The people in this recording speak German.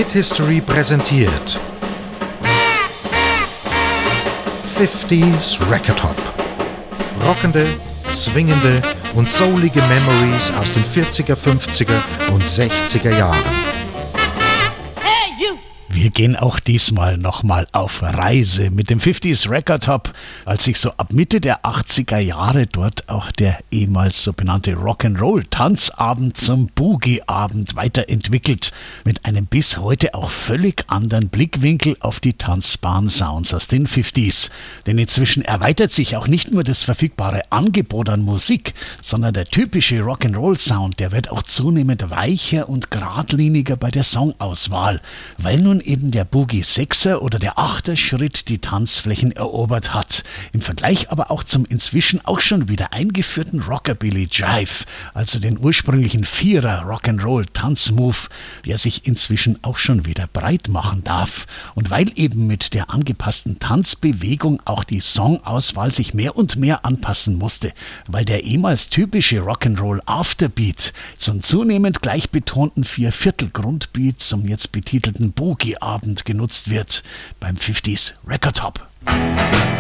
Hit History präsentiert 50s Record Hop. Rockende, swingende und soulige Memories aus den 40er, 50er und 60er Jahren. Wir gehen auch diesmal nochmal auf Reise mit dem 50s Record Hop, als sich so ab Mitte der 80er Jahre dort auch der ehemals so benannte Rock'n'Roll-Tanzabend zum Boogie-Abend weiterentwickelt, mit einem bis heute auch völlig anderen Blickwinkel auf die tanzbaren Sounds aus den 50s. Denn inzwischen erweitert sich auch nicht nur das verfügbare Angebot an Musik, sondern der typische Rock'n'Roll-Sound, der wird auch zunehmend weicher und geradliniger bei der Songauswahl, weil nun eben der Boogie 6er oder der 8er Schritt die Tanzflächen erobert hat. Im Vergleich aber auch zum inzwischen auch schon wieder eingeführten Rockabilly Jive, also den ursprünglichen 4er Rock'n'Roll Tanzmove, der sich inzwischen auch schon wieder breit machen darf. Und weil eben mit der angepassten Tanzbewegung auch die Songauswahl sich mehr und mehr anpassen musste, weil der ehemals typische Rock'n'Roll Afterbeat zum zunehmend gleichbetonten 4/4 Grundbeat zum jetzt betitelten Boogie-Abend genutzt wird beim 50s Record Hop.